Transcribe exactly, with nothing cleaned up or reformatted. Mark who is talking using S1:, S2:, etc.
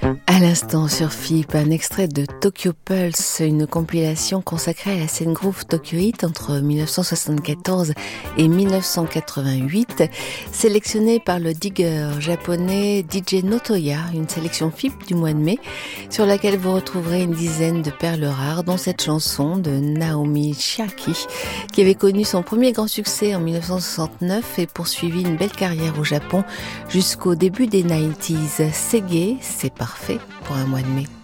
S1: À l'instant sur F I P, un extrait de Tokyo Pulse, une compilation consacrée à la scène groove tokyoïte entre dix-neuf cent soixante-quatorze et dix-neuf cent quatre-vingt-huit, sélectionnée par le digger japonais D J Notoya, une sélection F I P du mois de mai, sur laquelle vous retrouverez une dizaine de perles rares, dont cette chanson de Naomi Chiaki, qui avait connu son premier grand succès en dix-neuf cent soixante-neuf et poursuivi une belle carrière au Japon jusqu'au début des quatre-vingt-dix. C'est gai, c'est parfait pour un mois de mai.